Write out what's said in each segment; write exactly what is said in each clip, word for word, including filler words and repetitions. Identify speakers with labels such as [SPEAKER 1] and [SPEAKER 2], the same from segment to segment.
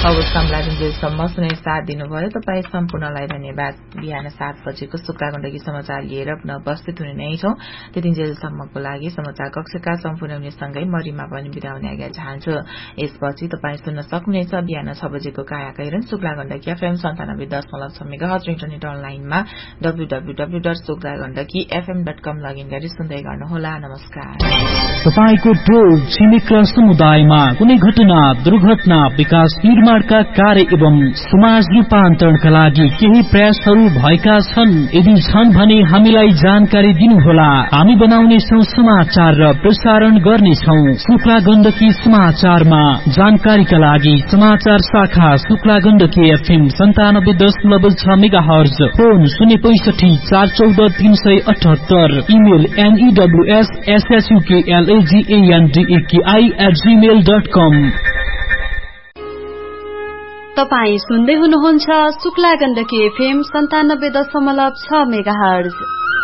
[SPEAKER 1] अवस्थामा जुनजेलसम्म सुने साथ दिनुभयो। तपाईँ सम्पूर्णलाई धन्यवाद। बिहान सात बजेको शुक्लागण्डकी समाचार लिएर पुनः उपस्थित हुने नै छौं। त्यतिन्जेलसम्मको लागि समाचार कक्षका सम्पूर्ण हुनेसँगै मरिमा पनि बिदा हुने आज्ञा चाहन्छु। यसपछि तपाईँ सुन्न सक्नुहुनेछ बिहान छ बजेको काया कैरन शुक्लागण्डकी एफएम सन्तानब्बे दशमलव छ मेगाहर्ज इन्टरनेट अनलाइनमा W W W dot शुक्लागण्डकी FM dot com login गरी सुन्दै गर्नुहोला। नमस्कार।
[SPEAKER 2] तपाईको टोल छिमेक समुदायमा कुनै घटना, दुर्घटना, विकास निर्माणका कार्य एवं समाज रूपान्तरणका लागि केही प्रयासहरू भएका छन्? यदि छन् भने हामीलाई जानकारी दिनुहोला। हामी बनाउनेछौं समाचार र प्रसारण गर्नेछौं। शुक्ला गण्डकी समाचारमा जानकारीका लागि समाचार शाखा शुक्ला गण्डकी एफएम सन्तानब्बे दशमलव छ मेगाहर्ज, फोन शून्य पैसठी चार चौध तीन सय अठहत्तर, इमेल एनईडब्ल्यूएस एसएसयूकेएलएजीएनडीएकेआई एट जीमेल डट कम।
[SPEAKER 3] तपाईँ सुन्दै हुनुहुन्छ शुक्ला गण्डकी एफएम सन्तानब्बे दशमलव छ मेगाहर्ज।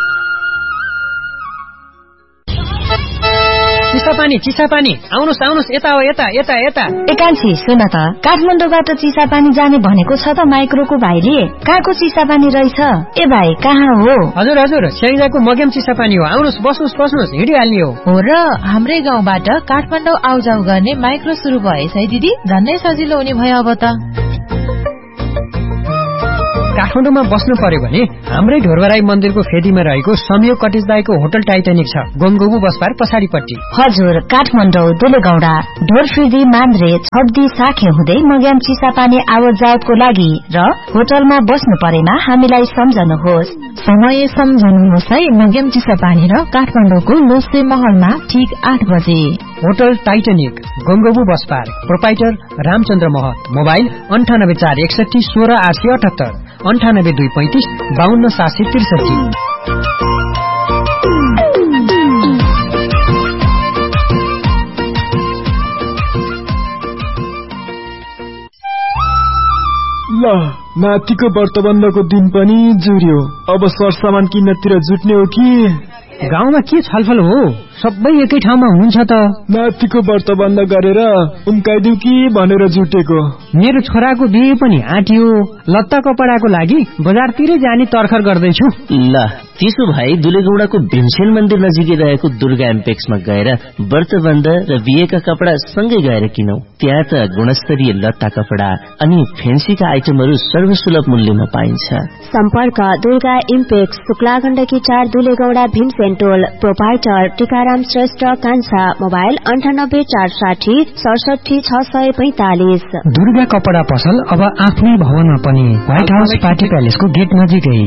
[SPEAKER 4] चिसापानी चिसापानी आउनुहोस् आउनुहोस्, यता हो यता यता यता।
[SPEAKER 5] एकान्छी सुन त, काठमाडौँबाट चिसापानी जाने भनेको छ त माइक्रोको भाइले। कहाँको चिसापानी रहेछ? ए भाइ कहाँ हो?
[SPEAKER 4] हजुर हजुर, स्याङ्जाको मग्याम चिसापानी हो। आउनुहोस्, बस्नुहोस् बस्नुहोस्, हिँडिहाल्ने हो।
[SPEAKER 6] हो र, हाम्रै गाउँबाट काठमाडौँ आउजाउ गर्ने माइक्रो सुरु भएछ है दिदी। झन्नै सजिलो हुने भयो अब त।
[SPEAKER 4] काठमाडौँमा बस्नु पर्यो भने हाम्रै ढोरबराई मन्दिरको फेदीमा रहेको संयोग कटेज दाईको होटल टाइटानिक छ, गोमगोबु बसपार पछाडिपट्टि।
[SPEAKER 5] हजुर, काठमाडौँ दुलेगौडा ढोरफिदी मान्द्रे छब्दी साखे हुँदै मग्याम चिसापानी आवत जावतको लागि र होटलमा बस्नु परेमा हामीलाई सम्झनुहोस्।
[SPEAKER 6] समय सम्झनुहोस् है। मग्याम चिसापानी र काठमाडौँको लोसे महलमा ठीक आठ बजे।
[SPEAKER 4] होटल टाइटानिक गोमगोबु बसपार, प्रोपाइटर रामचन्द्र महत। मोबाइल अन्ठानब्बे चार एकसठी सोह्र आठ सय अठहत्तर, अन्ठानब्बे दुई पैंतिस बाहन्न सात सय त्रिसठी।
[SPEAKER 7] ल, नातिको व्रतबन्धको दिन पनि जुर्यो। अब सरसामान किन्नतिर जुट्ने हो कि?
[SPEAKER 4] गाउँमा के छलफल हो? सबै एकै ठाउँमा हुनुहुन्छ त।
[SPEAKER 7] नातिको व्रतबन्ध गरेर उम्काइदिउ कि भनेर जुटेको।
[SPEAKER 4] मेरो छोराको बिहे पनि आँटियो। लत्ता कपडाको लागि बजारतिरै जाने तर्खर गर्दैछु।
[SPEAKER 8] ल, त्यसो भए दुलेगौडाको भीमसेन मन्दिर नजिकै रहेको दुर्गा एम्पेक्समा गएर व्रतबन्ध र बिहेका कपडा सँगै गएर किनौ। त्यहाँ त गुणस्तरीय लत्ता कपडा अनि फेन्सीका आइटमहरू सर्वसुलभ मूल्यमा पाइन्छ।
[SPEAKER 3] सम्पर्क दुर्गा इम्पेक्स शुक्ला गण्डकी चार दुलेगौडा भीमसेन टोल, प्रोपाइटर टीकाराम श्रेष्ठ कान्छा। मोबाइल अन्ठानब्बे चार साठी सडसठी छ सय पैंतालिस।
[SPEAKER 4] दुर्गा कपडा पसल अब आफ्नै भवनमा पनि, व्हाइट हाउस पार्टी प्यालेसको गेट नजिकै।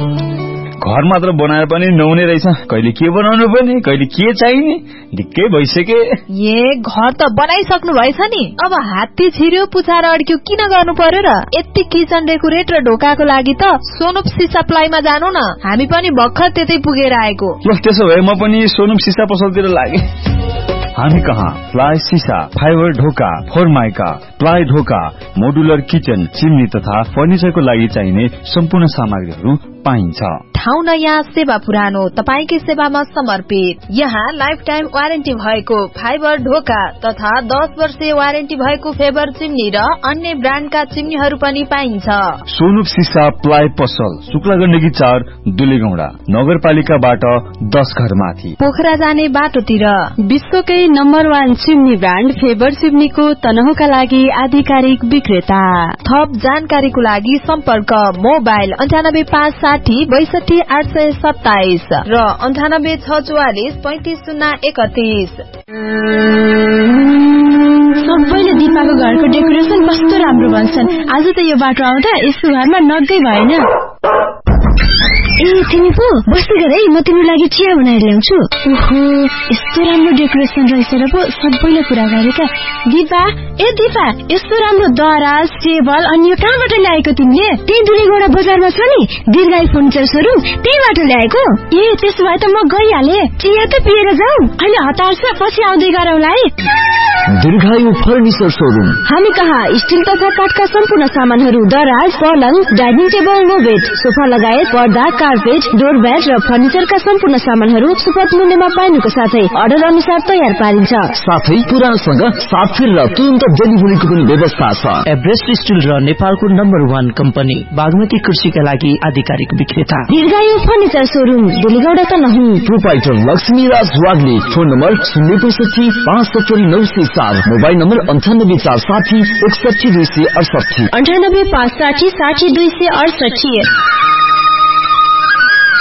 [SPEAKER 9] घर मात्र बनाएर पनि नहुने रहेछ। कहिले के बनाउनु पर्ने, कहिले के चाहिने, ढिक्कै भइसके।
[SPEAKER 6] ए घर त बनाइसक्नु भएछ नि, अब हात्ती छिर्यो पुछार अड्क्यो किन गर्नु पर्यो र? यति किचन डेकोरेट र ढोकाको लागि त सोनुप सिसा प्लाईमा जानु न, हामी पनि भर्खर त्यतै पुगेर आएको।
[SPEAKER 9] ल, त्यसो भए म पनि सोनुप सिसा पसलतिर लागे। हामी कहाँ प्लाई सिसा, फाइबर ढोका, फोरमाइका, प्लाई ढोका, मोडुलर किचन, चिम्नी तथा फर्निचरको लागि चाहिने सम्पूर्ण सामग्रीहरू पाइन्छ।
[SPEAKER 6] ठाउँ नयाँ, सेवा पुरानो, तपाईकै सेवामा समर्पित। यहाँ लाइफ टाइम वारेन्टी भएको फाइबर ढोका तथा दस वर्षीय वारेन्टी भएको फेबर चिम्नी र अन्य ब्रान्डका चिम्नीहरू पनि पाइन्छ।
[SPEAKER 9] सोनुप सिसा प्लाई पसल शुक्ला गण्डकी चार दुलेगौडा, नगरपालिकाबाट दस घर माथि,
[SPEAKER 3] पोखरा जाने बाटोतिर। विश्वकै number one chimney brand favour चिम्नीको तनहुका लागि आधिकारिक विक्रेता।
[SPEAKER 6] थप जानकारीको लागि सम्पर्क मोबाइल अन्ठानब्बे पाँच साठी बैसठी आठ सय सत्ताइस र अन्ठानब्बे छ चौवालिस पैंतिस शून्य एकतीस।
[SPEAKER 3] सबैले दिपाको घरको डेकोरेसन कस्तो राम्रो भन्छन्। आज त यो बाटो आउँदा यसको घरमा नगै भएन। ए तिमी पो बस्दै गर है, म तिम्रो लागि चिया बनाएर ल्याउँछु। ओहो, यस्तो राम्रो डेकोरेसन रहेछ र पो सबैले कुरा गरेका। दिपा, ए दिपा, यस्तो राम्रो दराज टेबल अनि यो कहाँबाट ल्याएको तिमीले? त्यही दुलेगौडा बजारमा छ नि दीर्घायु फर्निचर सोरुम, त्यहीबाट ल्याएको। ए त्यसो भए त म गइहाले, चिया त पिएर जाऊ, अहिले हतार छ, पछि आउँदै गरौँला है।
[SPEAKER 10] दीर्घायु फर्निचर शोरूम।
[SPEAKER 3] हामी कहाँ स्टिल तथा काठका सम्पूर्ण सामानहरू, दराज, पलङ, dining table, no bed, sofa लगायत पर्दा, कार्पेट, डोरम्याट र फर्निचरका सम्पूर्ण सामानहरू सुपथ मूल्यमा पाइनुको साथै अर्डर अनुसार तयार पारिन्छ।
[SPEAKER 10] साथै पुरानसँग साथफेर र तुरन्त डेलिभरीको पनि व्यवस्था छ।
[SPEAKER 8] एभरेस्ट स्टिल र नेपालको नम्बर वान कम्पनी बागमती कृषिका लागि आधिकारिक विक्रेता
[SPEAKER 3] दीर्घायु furniture showroom, डेलीगौडा Tanahun.
[SPEAKER 10] Proprietor Laxmiraj Wagle. Phone number शून्य पैसठी पाँच सत्तरी नौ सय चार, मोबाइल नम्बर अन्ठानब्बे चार साठी एकसठी दुई सय अडसठी,
[SPEAKER 3] अन्ठानब्बे पाँच साठी साठी दुई सय अडसठी।